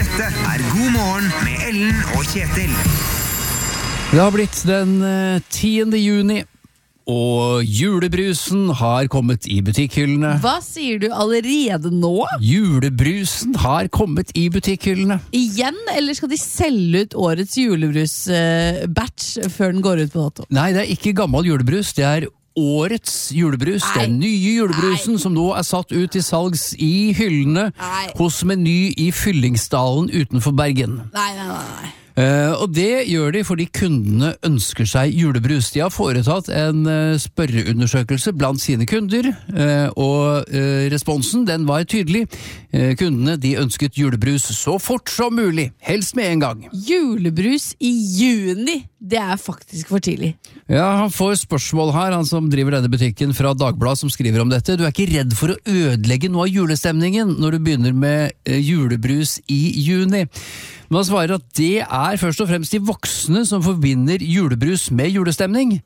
Dette God morgen med Ellen og Kjetil. Det har blitt den 10. juni, og julebrusen har kommet i butikkhyllene. Hva sier du allerede nå? Julebrusen har kommet i butikkhyllene. Igjen, eller skal de selge ut årets julebrus-batch før den går ut på dato? Nei, det er ikke gammel julebrus, det er årets julebrus. Nei. Den nye julebrusen som nå er satt ut til salgs i hyllene hos Meny i Fyllingsdalen utenfor Bergen. Nei. Og det gjør de fordi kundene ønsker seg julebrus. De har foretatt en spørreundersøkelse blant sine kunder, og responsen den var tydelig. Kundene de ønsket julebrus så fort som mulig, helst med en gang. Julebrus i juni, det er faktisk for tidlig. Ja, han får spørsmål her, han som driver denne butikken fra Dagbladet som skriver om dette. Du er ikke redd for å ødelegge noe av julestemningen når du begynner med julebrus i juni? Men han svarer at det er først og fremst de voksne som forbinder julebrus med julestemning.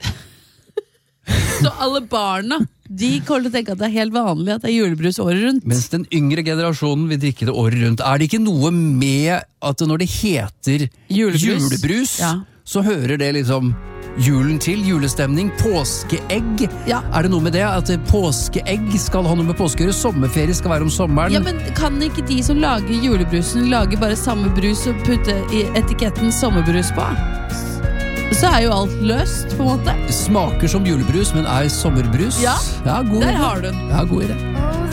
Så alle barna, de kommer til å tenke at det er helt vanlig at det er julebrus året rundt. Mens den yngre generasjonen vil drikke det året rundt. Er det ikke noe med at når det heter julebrus ja, så hører det liksom julen til, julestemning, påskeegg. Ja. Er det noe med det at påskeegg skal ha noe med påske å gjøre, sommerferie skal være om sommeren? Ja, men kan ikke de som lager julebrusen lage bare samme brus og putte i etiketten sommerbrus på? Så er jo alt løst, på en måte. Smaker som julebrus, men er sommerbrus? Ja, god der idé. har du den. Ja, god idé.